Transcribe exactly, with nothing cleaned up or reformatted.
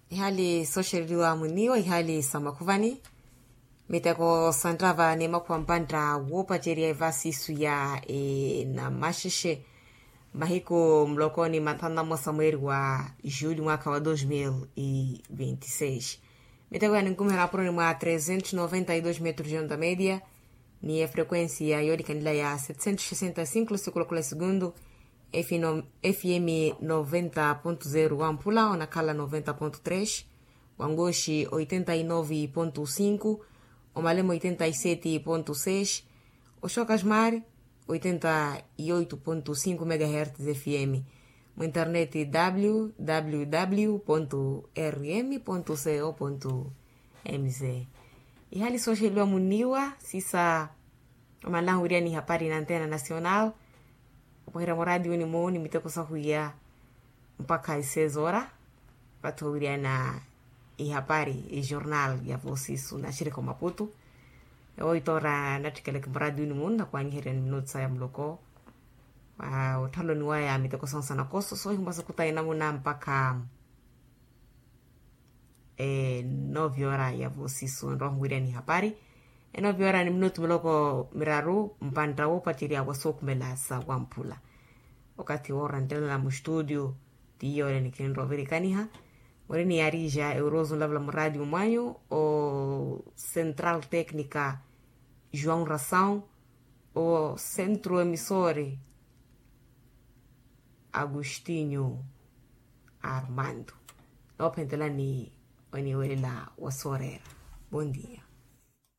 ihali social liwa muniwa ihali samakuvani miteko santrava nema kwa mpandra wopa cheria evasisu ya e, na mashishe mahiko mlokoni matanda mosa mweri wa julho mwaka wa dois mil e vinte e seis. Miteko ya ninkumera proni mwa trezentos e noventa e dois metros de onda média ni a frequência iórica nila ya setecentos e sessenta e cinco km segundo F M noventa ponto zero Ampula, Onakala noventa ponto três, Wangoshi oitenta e nove ponto cinco, Omalemo oitenta e sete ponto seis, Oxocasmar oitenta e oito ponto cinco megahertz F M. Mo internet w w w ponto r m ponto co ponto m z. E hali social wa muniwa sisa omalanguria ni hapari na antena nacional. Mwira moradi uni muuni miteko sahuia mpaka às seis horas patuhuria na ihapari e jornal ya vosisu na shirika Maputo. oito horas natikele moradi uni muuni na kwa ngihere ni minuto ya mloko. Uh, utalo ni waya miteko sansa na koso so himbasa kutaina muna mpaka e nove horas ya vosisu nroho mwira ni hapari. E nove horas ni minuto mloko miraru mpanda wopa tiria wasoku melasa wampula. Wakati ora ndela na mustudio tiyo ni kinro verikaniha. Wale ni arija eurozo labla mradi umanyo o Central Técnica João Ração o Centro Emissore Agostinho Armando. Opentela ni wani wela wasorera. Bom dia.